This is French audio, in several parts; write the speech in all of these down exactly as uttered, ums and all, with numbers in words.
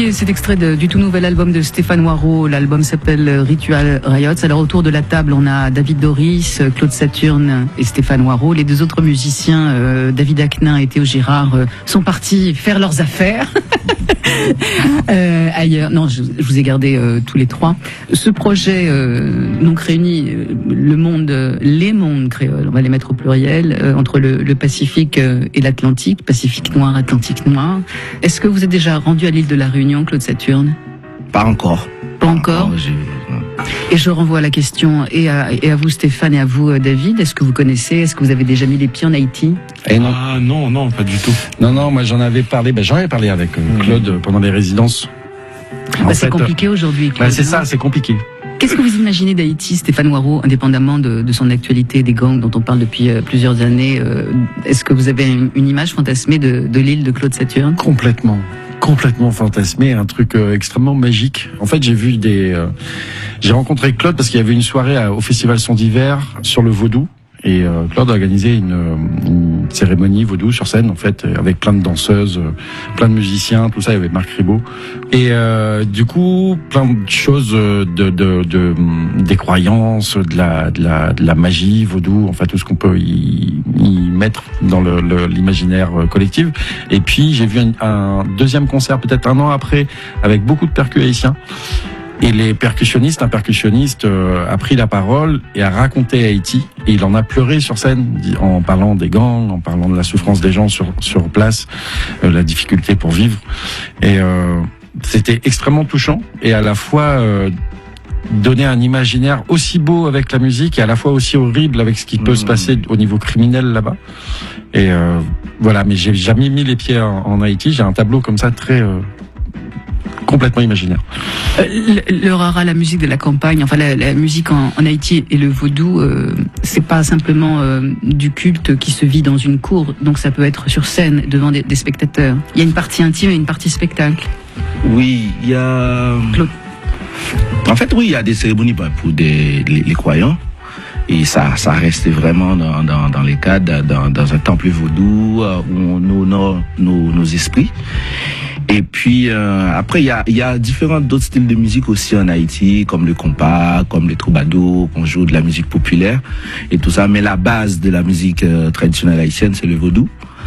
envoyé cet extrait de, du tout nouvel album de Stéphane Noireau. L'album s'appelle Ritual Riots. Alors autour de la table, on a David Doris, Claude Saturne et Stéphane Noireau. Les deux autres musiciens, euh, David Aknin et Théo Girard, euh, sont partis faire leurs affaires euh, ailleurs. Non, je, je vous ai gardé euh, tous les trois. Ce projet euh, donc réunit euh, le monde, euh, les mondes créoles, on va les mettre au pluriel, euh, entre le, le Pacifique euh, et l'Atlantique, Pacifique noir, Atlantique noir. Est-ce que vous êtes déjà rendu à l'île de la Réunion, Claude Saturne? Pas encore. Pas encore. Et je renvoie la question et à, et à vous Stéphane et à vous David. Est-ce que vous connaissez, est-ce que vous avez déjà mis les pieds en Haïti? Et non. Ah non, non, pas du tout. Non, non, moi j'en avais parlé, ben, j'en avais parlé avec euh, Claude mmh. pendant les résidences. Bah, c'est compliqué aujourd'hui, Claude. Bah, c'est ça, c'est compliqué. Qu'est-ce que vous imaginez d'Haïti, Stéphane Noireau, indépendamment de, de son actualité, des gangs dont on parle depuis euh, plusieurs années? euh, Est-ce que vous avez une, une image fantasmée de, de l'île de Claude Saturne? Complètement. Complètement fantasmé, un truc euh, extrêmement magique. En fait, j'ai vu des... Euh, j'ai rencontré Claude parce qu'il y avait une soirée à, au Festival Son d'hiver sur le vaudou. Et euh, Claude a organisé une, une cérémonie vaudou sur scène, en fait, avec plein de danseuses, plein de musiciens, tout ça. Il y avait Marc Ribot. Et euh, du coup, plein de choses, de, de, de des croyances, de la, de la, de la magie vaudou, enfin tout ce qu'on peut y, y mettre dans le, le, l'imaginaire collectif. Et puis j'ai vu un, un deuxième concert, peut-être un an après, avec beaucoup de percus haïtiens. Et les percussionnistes, un percussionniste euh, a pris la parole et a raconté Haïti. Et il en a pleuré sur scène en parlant des gangs, en parlant de la souffrance des gens sur sur place, euh, la difficulté pour vivre. Et euh, c'était extrêmement touchant et à la fois euh, donner un imaginaire aussi beau avec la musique et à la fois aussi horrible avec ce qui peut mmh. se passer au niveau criminel là-bas. Et euh, voilà, mais j'ai jamais mis les pieds en, en Haïti. J'ai un tableau comme ça très euh, complètement imaginaire. Euh, le, le rara, la musique de la campagne, enfin la, la musique en, en Haïti et le vaudou, euh, c'est pas simplement euh, du culte qui se vit dans une cour, donc ça peut être sur scène devant des, des spectateurs. Il y a une partie intime et une partie spectacle. Oui, il y a... Claude. En fait, oui, il y a des cérémonies pour des, les, les croyants. Et ça, ça reste vraiment dans, dans, dans les cadres, dans, dans un temple vaudou euh, où on honore nos, nos esprits. Et puis euh, après il y a il y a différents d'autres styles de musique aussi en Haïti, comme le compas, comme les troubadours, qu'on joue de la musique populaire et tout ça. Mais la base de la musique euh, traditionnelle haïtienne, c'est le vaudou.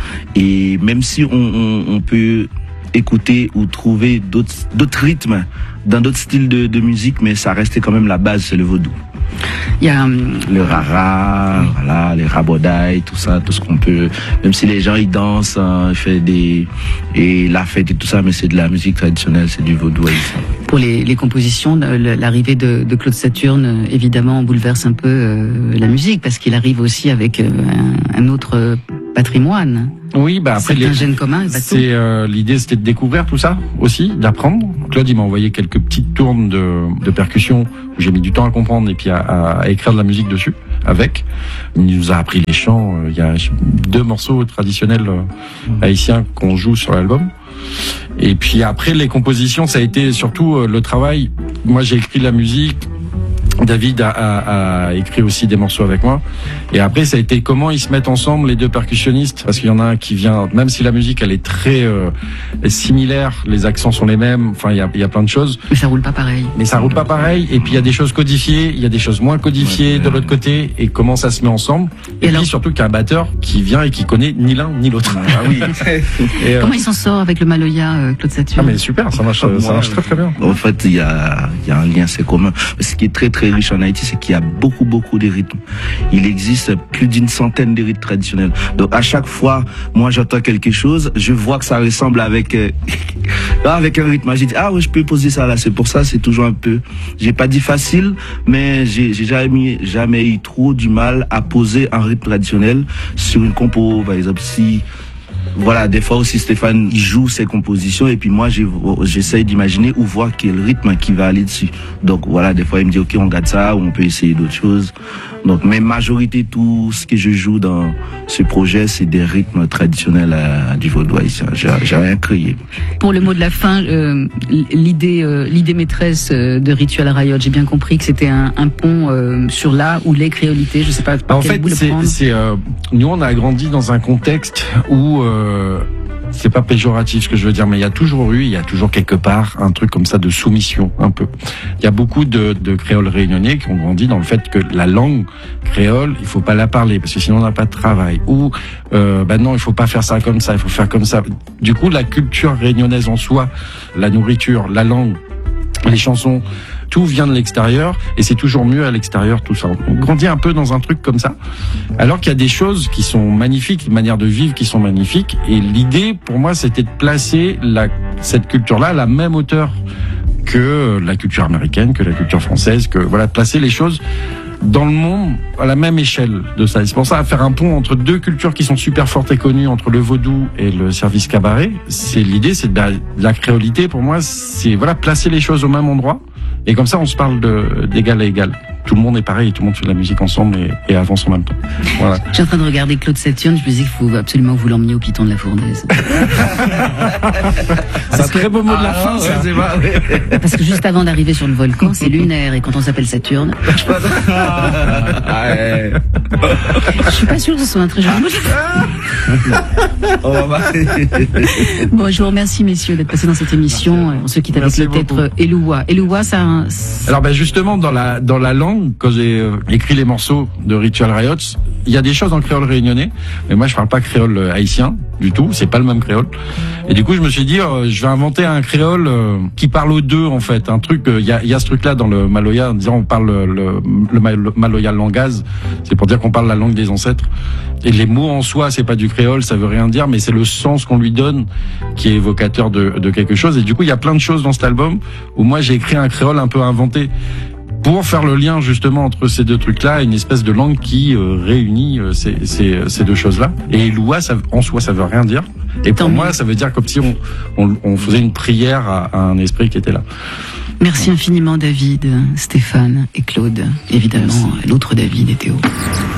Et même si on, on, on peut écouter ou trouver d'autres d'autres rythmes dans d'autres styles de, de musique, mais ça restait quand même la base, c'est le vaudou. Il y a um... le rara, oui. Voilà, les rabodailles, tout ça, tout ce qu'on peut. Même si les gens ils dansent, hein, ils font des et la fête et tout ça, mais c'est de la musique traditionnelle, c'est du vaudou haïtien. Pour les, les compositions, l'arrivée de, de Claude Saturne, évidemment, bouleverse un peu euh, la musique parce qu'il arrive aussi avec euh, un, un autre patrimoine. Oui, bah après c'est un gène commun. C'est euh, l'idée, c'était de découvrir tout ça aussi, d'apprendre. Claude, il m'a envoyé quelques petites tournes de, de percussion où j'ai mis du temps à comprendre et puis à, à, à écrire de la musique dessus. Avec, il nous a appris les chants. Il y a deux morceaux traditionnels euh, haïtiens qu'on joue sur l'album. Et puis après, les compositions, ça a été surtout euh, le travail. Moi, j'ai écrit la musique. David a, a, a écrit aussi des morceaux avec moi. Et après, ça a été comment ils se mettent ensemble, les deux percussionnistes. Parce qu'il y en a un qui vient, même si la musique, elle est très euh, similaire, les accents sont les mêmes, enfin, il y a, il y a plein de choses. Mais ça roule pas pareil. Mais ça roule pas pareil. Et puis, il y a des choses codifiées, il y a des choses moins codifiées de l'autre côté. Et comment ça se met ensemble. Et, et puis, alors... surtout qu'il y a un batteur qui vient et qui connaît ni l'un ni l'autre. Ah oui. et, euh... Comment il s'en sort avec le Maloya, euh, Claude Saturne? Ah, mais super, ça marche, ça marche très très bien. En fait, il y a, il y a un lien, c'est commun. Ce qui est très très riche en Haïti, c'est qu'il y a beaucoup beaucoup de rythmes. Il existe plus d'une centaine de rythmes traditionnels. Donc à chaque fois, moi j'entends quelque chose, je vois que ça ressemble avec euh, avec un rythme. J'ai dit ah oui, je peux poser ça là. C'est pour ça, c'est toujours un peu. J'ai pas dit facile, mais j'ai j'ai jamais jamais eu trop du mal à poser un rythme traditionnel sur une compo. Par exemple, si voilà, des fois aussi Stéphane il joue ses compositions et puis moi j'essaye d'imaginer ou voir quel rythme qui va aller dessus. Donc voilà, des fois il me dit ok on garde ça ou on peut essayer d'autres choses. Donc mais majorité tout ce que je joue dans ce projet c'est des rythmes traditionnels à, du vaudou haïtien. J'ai, j'ai rien créé. Pour le mot de la fin, euh, l'idée euh, l'idée maîtresse de Ritual Riot, j'ai bien compris que c'était un, un pont euh, sur la ou les créolités. Je sais pas par en quel fait bout le c'est, prendre. c'est euh, nous on a grandi dans un contexte où euh, c'est pas péjoratif ce que je veux dire, mais il y a toujours eu, il y a toujours quelque part un truc comme ça de soumission, un peu. Il y a beaucoup de, de créoles réunionnais qui ont grandi dans le fait que la langue créole, il faut pas la parler parce que sinon on n'a pas de travail. Ou euh, bah non, il faut pas faire ça comme ça, il faut faire comme ça. Du coup, la culture réunionnaise en soi, la nourriture, la langue, les chansons, tout vient de l'extérieur et c'est toujours mieux à l'extérieur, tout ça. On grandit un peu dans un truc comme ça, alors qu'il y a des choses qui sont magnifiques, des manières de vivre qui sont magnifiques. Et l'idée, pour moi, c'était de placer la, cette culture-là à la même hauteur que la culture américaine, que la culture française, que voilà, de placer les choses dans le monde à la même échelle de ça. Et c'est pour ça, à faire un pont entre deux cultures qui sont super fortes et connues, entre le vaudou et le service cabaret. C'est l'idée, c'est de la, de la créolité. Pour moi, c'est voilà, placer les choses au même endroit. Et comme ça, on se parle de, d'égal à égal. Tout le monde est pareil, tout le monde fait de la musique ensemble et, et avance en même temps. Voilà. Je suis en train de regarder Claude Saturne, je me dis qu'il faut absolument vous l'emmener au Piton de la Fournaise. C'est un très beau mot de la fin, ça. C'est pas, oui. Parce que juste avant d'arriver sur le volcan, c'est lunaire, et quand on s'appelle Saturne, Ah, ouais. je suis pas sûre que ce soit un très joli mot. On va voir. Bon, je vous remercie, messieurs, d'être passés dans cette émission. On se quitte avec Merci le titre beaucoup. Eloua. Eloua, ça, Alors ben justement dans la dans la langue, quand j'ai euh, écrit les morceaux de Ritual Riots, il y a des choses en créole réunionnais, mais moi je parle pas créole euh, haïtien du tout, c'est pas le même créole. Et du coup je me suis dit euh, je vais inventer un créole euh, qui parle aux deux en fait, un truc il euh, y a il y a ce truc là dans le maloya en disant on parle le le, le, le maloya langaz, c'est pour dire qu'on parle la langue des ancêtres. Et les mots en soi, c'est pas du créole, ça veut rien dire, mais c'est le sens qu'on lui donne qui est évocateur de, de quelque chose. Et du coup, il y a plein de choses dans cet album où moi j'ai écrit un créole un peu inventé pour faire le lien justement entre ces deux trucs-là, une espèce de langue qui euh, réunit euh, ces, ces, ces deux choses-là. Et Eloua, ça, en soi, ça veut rien dire. Et pour Tant moi, mieux. ça veut dire comme si on, on, on faisait une prière à, à un esprit qui était là. merci infiniment, David, Stéphane et Claude. Évidemment, l'autre David et Théo.